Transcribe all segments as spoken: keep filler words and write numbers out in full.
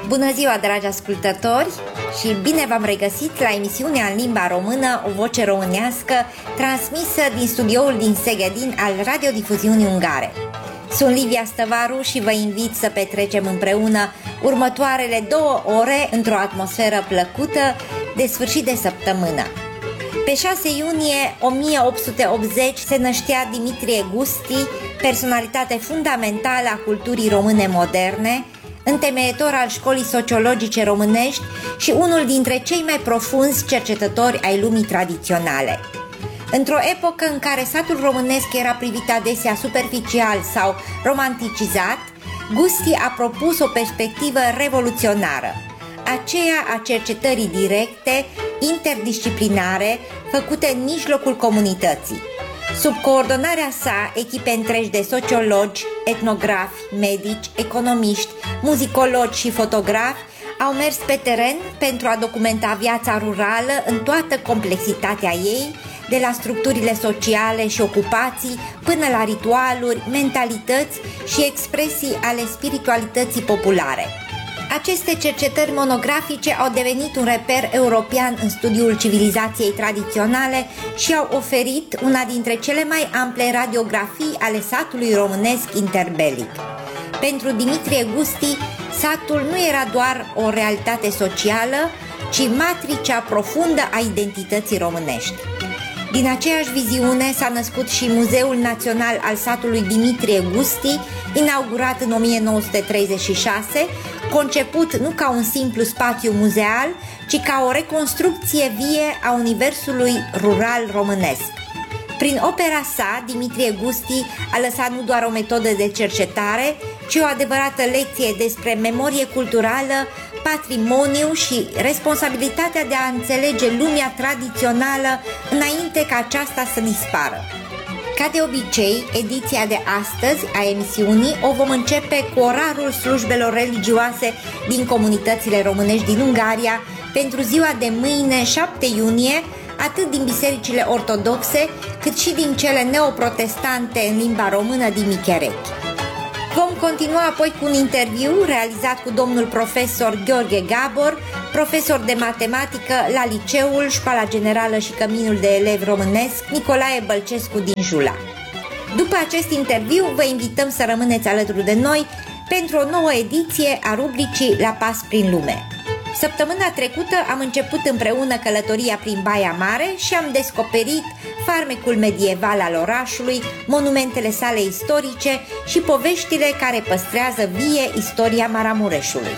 Bună ziua, dragi ascultători, și bine v-am regăsit la emisiunea în limba română O Voce Românească, transmisă din studioul din Szegedin al radiodifuziunii ungare. Sunt Livia Stăvaru și vă invit să petrecem împreună următoarele două ore într-o atmosferă plăcută de sfârșit de săptămână. Pe șase iunie o mie opt sute optzeci se năștea Dimitrie Gusti, personalitate fundamentală a culturii române moderne, întemeietor al școlii sociologice românești și unul dintre cei mai profunzi cercetători ai lumii tradiționale. Într-o epocă în care satul românesc era privit adesea superficial sau romanticizat, Gusti a propus o perspectivă revoluționară, aceea a cercetării directe, interdisciplinare, făcute în mijlocul comunității. Sub coordonarea sa, echipe întregi de sociologi, etnografi, medici, economiști, muzicologi și fotografi au mers pe teren pentru a documenta viața rurală în toată complexitatea ei, de la structurile sociale și ocupații până la ritualuri, mentalități și expresii ale spiritualității populare. Aceste cercetări monografice au devenit un reper european în studiul civilizației tradiționale și au oferit una dintre cele mai ample radiografii ale satului românesc interbelic. Pentru Dimitrie Gusti, satul nu era doar o realitate socială, ci matricea profundă a identității românești. Din aceeași viziune s-a născut și Muzeul Național al satului Dimitrie Gusti, inaugurat în o mie nouă sute treizeci și șase, conceput nu ca un simplu spațiu muzeal, ci ca o reconstrucție vie a universului rural românesc. Prin opera sa, Dimitrie Gusti a lăsat nu doar o metodă de cercetare, ci o adevărată lecție despre memorie culturală, patrimoniu și responsabilitatea de a înțelege lumea tradițională înainte ca aceasta să dispară. Ca de obicei, ediția de astăzi a emisiunii o vom începe cu orarul slujbelor religioase din comunitățile românești din Ungaria pentru ziua de mâine, șapte iunie, atât din bisericile ortodoxe, cât și din cele neoprotestante în limba română din Micherechi. Vom continua apoi cu un interviu realizat cu domnul profesor Gheorghe Gabor, profesor de matematică la liceul, Școala Generală și Căminul de Elevi Românesc Nicolae Bălcescu din Jula. După acest interviu, vă invităm să rămâneți alături de noi pentru o nouă ediție a rubricii La Pas prin Lume. Săptămâna trecută am început împreună călătoria prin Baia Mare și am descoperit farmecul medieval al orașului, monumentele sale istorice și poveștile care păstrează vie istoria Maramureșului.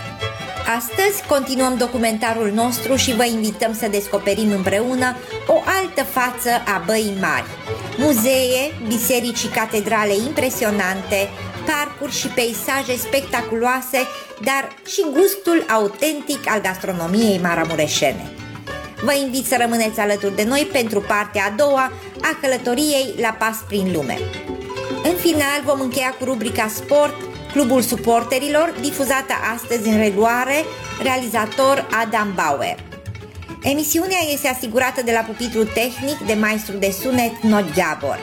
Astăzi continuăm documentarul nostru și vă invităm să descoperim împreună o altă față a Băii Mari. Muzee, biserici și catedrale impresionante, parcuri și peisaje spectaculoase, dar și gustul autentic al gastronomiei maramureșene. Vă invit să rămâneți alături de noi pentru partea a doua a călătoriei La Pas prin Lume. În final vom încheia cu rubrica Sport, Clubul Suporterilor, difuzată astăzi în reluare, realizator Adam Bauer. Emisiunea este asigurată de la pupitrul tehnic de maestru de sunet Not Gabor.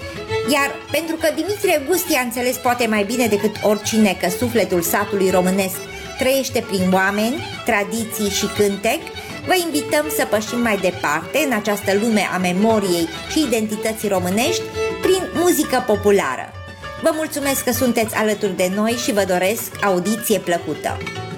Iar pentru că Dimitrie Gusti a înțeles poate mai bine decât oricine că sufletul satului românesc trăiește prin oameni, tradiții și cântec, vă invităm să pășim mai departe în această lume a memoriei și identității românești prin muzică populară. Vă mulțumesc că sunteți alături de noi și vă doresc audiție plăcută!